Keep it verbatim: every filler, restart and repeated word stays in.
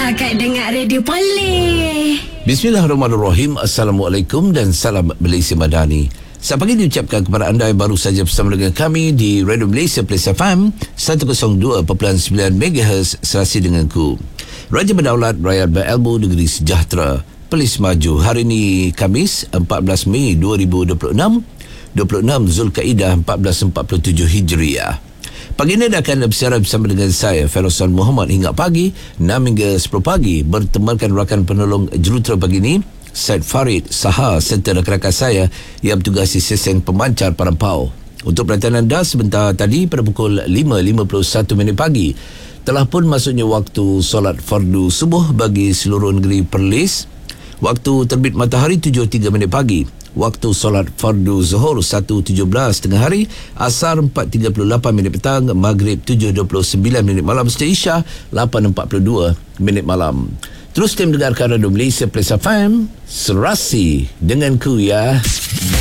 Setakat dengar radio boleh. Bismillahirrahmanirrahim. Assalamualaikum dan salam Malaysia Madani. Selamat pagi diucapkan kepada anda yang baru saja bersama dengan kami di Radio Malaysia Plus F M seratus dua perpuluhan sembilan megahertz serasi denganku. Raja Berdaulat, rakyat berilmu, negeri sejahtera, Perlis maju. Hari ini Khamis empat belas Mei dua ribu dua puluh enam, dua puluh enam Zulkaidah empat belas empat puluh tujuh Hijriah. Pagi ini akan bersiaran bersama dengan saya, Ferosan Muhammad, hingga pagi enam hingga sepuluh pagi. Bertemankan rakan penolong jurutera pagi ini, Syed Farid Saha, serta rakan-rakan saya yang bertugas di sesen pemancar Parampau. Untuk perhatian anda, sebentar tadi pada pukul lima lima puluh satu minit pagi telah pun masuknya waktu solat fardu subuh bagi seluruh negeri Perlis. Waktu terbit matahari tujuh tiga minit pagi. Waktu solat fardu zuhur satu tujuh belas tengah hari, asar empat tiga puluh lapan minit petang, maghrib tujuh dua puluh sembilan minit malam, serta isya lapan empat puluh dua minit malam. Terus tim dengarkan Radio Malaysia Plus F M, serasi denganku ya.